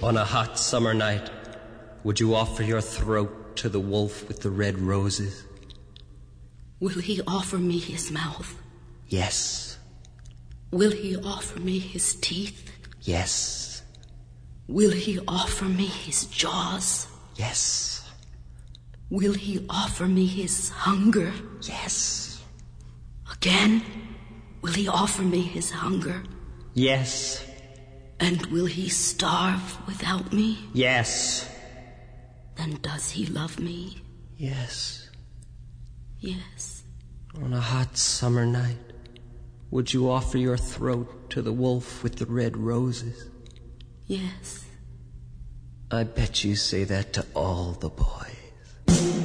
On a hot summer night, would you offer your throat to the wolf with the red roses? Will he offer me his mouth? Yes. Will he offer me his teeth? Yes. Will he offer me his jaws? Yes. Will he offer me his hunger? Yes. Again, will he offer me his hunger? Yes. And will he starve without me? Yes. Then does he love me? Yes. Yes. On a hot summer night, would you offer your throat to the wolf with the red roses? Yes. I bet you say that to all the boys.